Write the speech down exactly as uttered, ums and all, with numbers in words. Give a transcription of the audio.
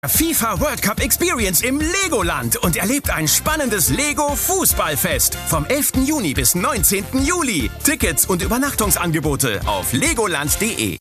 FIFA World Cup Experience im Legoland und erlebt ein spannendes Lego-Fußballfest vom elften Juni bis neunzehnten Juli. Tickets und Übernachtungsangebote auf legoland punkt de.